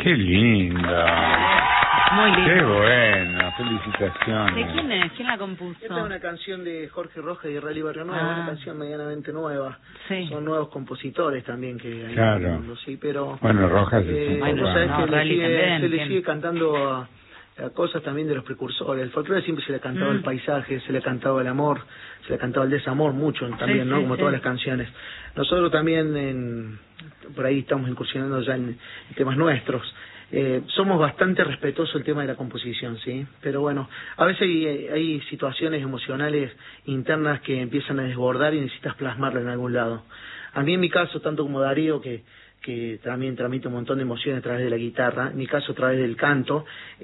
Qué lindo. Muy lindo. Qué bueno, felicitaciones. ¿De quién es? ¿Quién la compuso? Esta es una canción de Jorge Rojas y Rally Barrio Nuevo, una canción medianamente nueva. Sí. Son nuevos compositores también que hay Claro. en el mundo, sí, pero... Bueno, Rojas es un bueno, poco... sabes que Rally también, se le bien. sigue cantando a cosas también de los precursores. El folclore siempre se le ha cantado el paisaje, se le ha cantado el amor, se le ha cantado el desamor mucho también, Sí, ¿no? sí, Como sí. todas las canciones. Nosotros también por ahí estamos incursionando ya en temas nuestros. Somos bastante respetuosos del tema de la composición, ¿sí? Pero bueno, a veces hay situaciones emocionales internas que empiezan a desbordar y necesitas plasmarlo en algún lado. A mí en mi caso, tanto como Darío, que también transmite un montón de emociones a través de la guitarra, en mi caso a través del canto,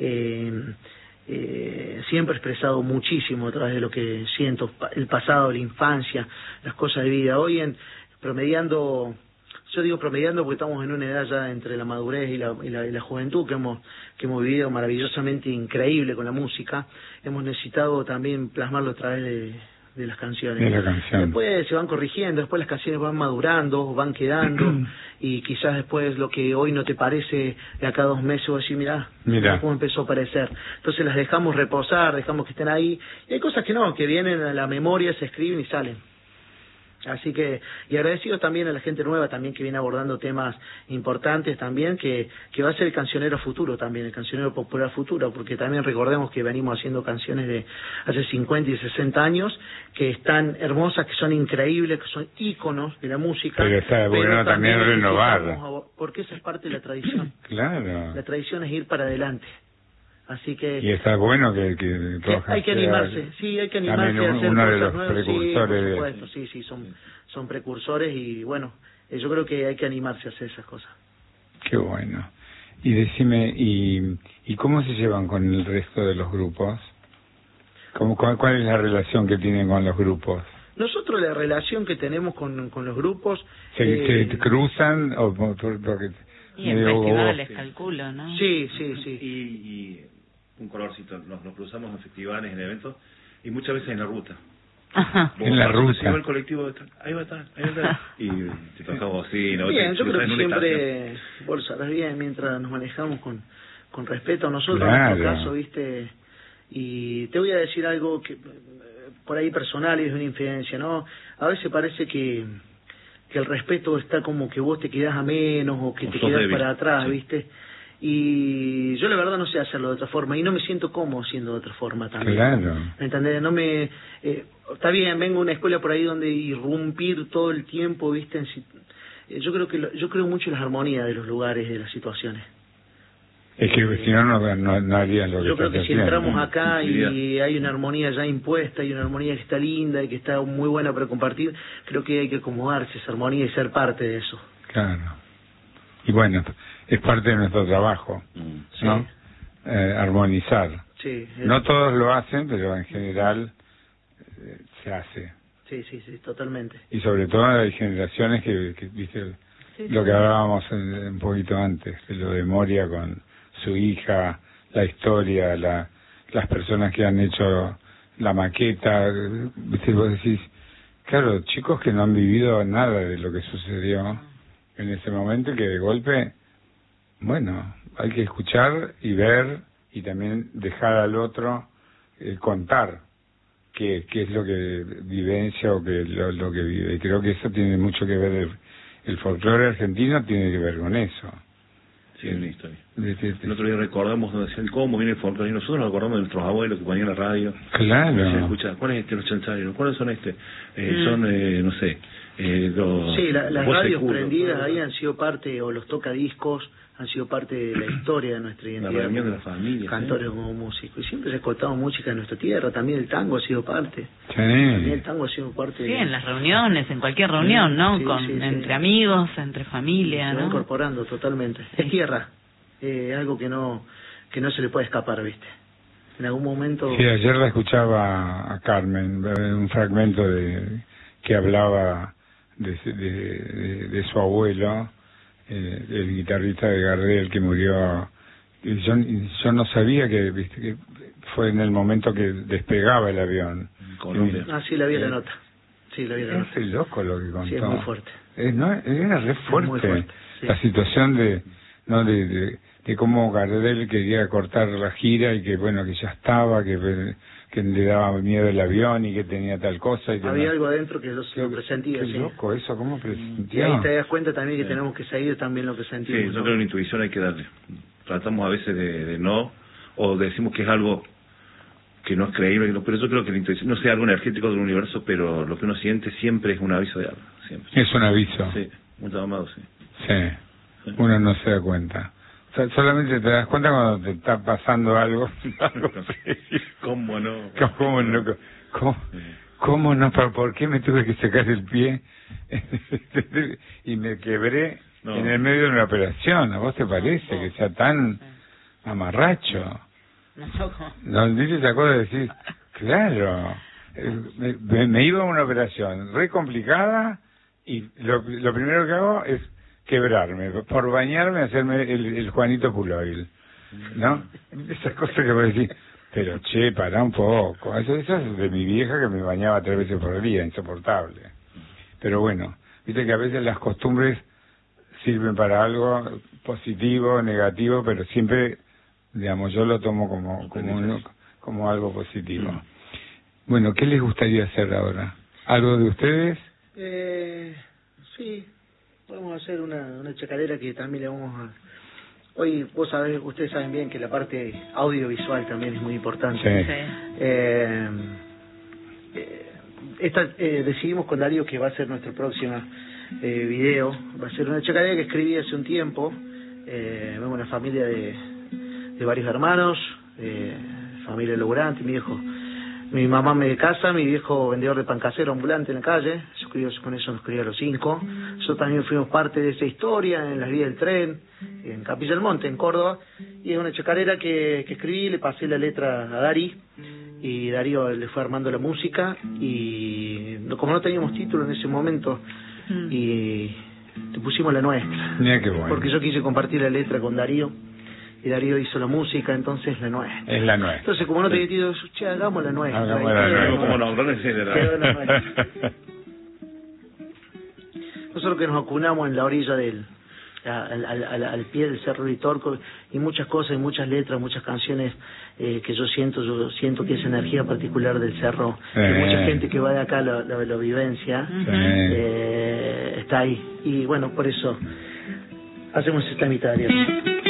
siempre he expresado muchísimo a través de lo que siento, el pasado, la infancia, las cosas de vida. Hoy promediando, yo digo promediando porque estamos en una edad ya entre la madurez y la juventud que hemos vivido maravillosamente increíble con la música, hemos necesitado también plasmarlo a través de las canciones. De la canción. Después se van corrigiendo, después las canciones van madurando, van quedando, y quizás después lo que hoy no te parece, de acá a 2 meses vos decís, mirá cómo empezó a parecer. Entonces las dejamos reposar, dejamos que estén ahí, y hay cosas que no, que vienen a la memoria, se escriben y salen. Así que, y agradecido también a la gente nueva también que viene abordando temas importantes también, que va a ser el cancionero futuro también, el cancionero popular futuro, porque también recordemos que venimos haciendo canciones de hace 50 y 60 años, que están hermosas, que son increíbles, que son íconos de la música. Pero está bueno también renovar. Porque esa es parte de la tradición. Claro. La tradición es ir para adelante. Así que... Y está bueno que Rojas hay que animarse, sí, hay que animarse a hacer uno de cosas los nuevas, precursores. sí, por supuesto, sí, son precursores y bueno, yo creo que hay que animarse a hacer esas cosas. Qué bueno. Y decime, ¿y cómo se llevan con el resto de los grupos? ¿Cuál es la relación que tienen con los grupos? Nosotros la relación que tenemos con los grupos... ¿Se cruzan o porque... Y en festivales, calculo, ¿no? Sí. Y un colorcito, nos cruzamos en festivales, en eventos, y muchas veces en la ruta. Ajá. En la ruta. Si va el colectivo, ahí va a estar. Y te toca bocina. Bien, yo creo que siempre, vos sabés bien, mientras nos manejamos con respeto a nosotros, claro. En nuestro caso, ¿viste? Y te voy a decir algo que por ahí personal y es una infidencia, ¿no? A veces parece que el respeto está como que vos te quedás a menos o que te quedás débil para atrás, sí. ¿Viste? Y yo la verdad no sé hacerlo de otra forma y no me siento cómodo siendo de otra forma también. Claro. ¿Me entendés? No me... está bien, vengo a una escuela por ahí donde irrumpir todo el tiempo, ¿viste? Yo creo mucho en las armonías de los lugares, de las situaciones. Es que si no harían lo que yo creo que si haciendo. entramos acá y hay una armonía ya impuesta, y una armonía que está linda y que está muy buena para compartir, creo que hay que acomodarse esa armonía y ser parte de eso. Claro. Y bueno, es parte de nuestro trabajo, ¿no? Sí. Armonizar. Sí. No todos lo hacen, pero en general se hace. Sí, totalmente. Y sobre todo hay generaciones que viste, lo que hablábamos un poquito antes, de lo de Moria con su hija, la historia, las personas que han hecho la maqueta, viste, vos decís, claro, chicos que no han vivido nada de lo que sucedió en ese momento, que de golpe, bueno, hay que escuchar y ver y también dejar al otro contar qué es lo que vivencia o lo que vive. Y creo que eso tiene mucho que ver, el folclore argentino tiene que ver con eso. Sí, es una historia. El otro día recordamos donde decían cómo viene el folclore, y nosotros nos acordamos de nuestros abuelos que ponían la radio. Claro. Se escucha, ¿cuál es los chancharios? ¿Cuáles son son, no sé, los... Sí, las radios prendidas ahí han sido parte, o los tocadiscos, han sido parte de la historia de nuestra identidad. La reunión de la familia. Cantores como músicos. Y siempre se ha escuchado música de nuestra tierra, también el tango ha sido parte. Sí. También el tango ha sido parte. Sí, en las reuniones, en cualquier reunión, ¿no? Sí, entre amigos, entre familia, se ¿no? va incorporando totalmente. Es tierra, algo que no se le puede escapar, ¿viste? En algún momento... Sí, ayer la escuchaba a Carmen, un fragmento que hablaba de su abuelo, el guitarrista de Gardel que murió. Y yo no sabía que fue en el momento que despegaba el avión. Colombia. Sí, la vi la nota. Sí, la vi la nota. Es loco lo que contó. Sí, es muy fuerte. Era re fuerte, muy fuerte, sí. La situación ¿no? De cómo Gardel quería cortar la gira y que bueno, que ya estaba, que le daba miedo el avión y que tenía tal cosa. Y había algo adentro que lo presentía. Qué sí. loco eso, ¿cómo presentía? Y ahí te das cuenta también que tenemos que seguir también lo que sentimos. Sí, yo creo que la intuición hay que darle. Tratamos a veces de no, o decimos que es algo que no es creíble, pero yo creo que la intuición, no sé, algo energético del universo, pero lo que uno siente siempre es un aviso de algo. Siempre. Es un aviso. Sí, un llamado, sí. Sí, uno no se da cuenta. Solamente te das cuenta cuando te está pasando algo. ¿Cómo no? ¿Cómo no? ¿Por qué me tuve que sacar el pie? Y me quebré en el medio de una operación. ¿A vos te parece que sea tan amarracho? No, ni te acabo de decir, claro, me iba a una operación re complicada y lo primero que hago es quebrarme, por bañarme, hacerme el Juanito Puloil, ¿no? Esas cosas que vos decís, pero che, pará un poco. Eso es de mi vieja que me bañaba 3 veces por día, insoportable. Pero bueno, viste que a veces las costumbres sirven para algo positivo, negativo, pero siempre, digamos, yo lo tomo como algo positivo. Bueno, ¿qué les gustaría hacer ahora? ¿Algo de ustedes? Sí. Podemos hacer una chacarera que también le vamos a... Hoy, ustedes saben bien que la parte audiovisual también es muy importante. Sí. Decidimos con Darío que va a ser nuestro próximo video. Va a ser una chacarera que escribí hace un tiempo. Vengo de una familia de varios hermanos, familia laburante, mi mamá me casa, mi viejo vendedor de pan casero ambulante en la calle. Con eso nos crié a los 5. Nosotros también fuimos parte de esa historia en las vías del tren, en Capilla del Monte, en Córdoba. Y es una chacarera que escribí, le pasé la letra a Dari, y Darío le fue armando la música. Y como no teníamos título en ese momento, y le pusimos la nuestra. Mira qué bueno. Porque yo quise compartir la letra con Darío. Y Darío hizo la música, entonces la nuestra. Es la nuestra. Entonces, como no te digo, che, hagamos la nuestra. Hagamos la nuestra. Como no, no necesita. Nosotros que nos acunamos en la orilla al pie del Cerro Ritorco, y muchas cosas, y muchas letras, muchas canciones que yo siento que esa energía particular del cerro, que mucha gente que va de acá lo vivencia, está ahí. Y bueno, por eso hacemos esta mitad de